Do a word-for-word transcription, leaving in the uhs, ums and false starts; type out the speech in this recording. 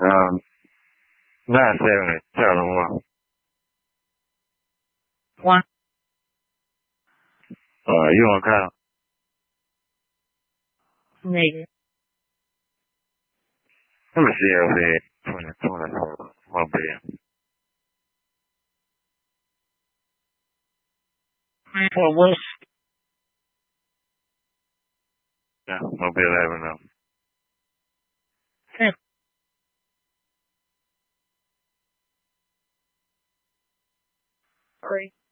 Um, nine seventy, Charlie one. One. Uh, you on call? Negative. Let me see over there. twenty twenty-four. Mobile. For West. Yeah, Mobile Avenue. Six. Three.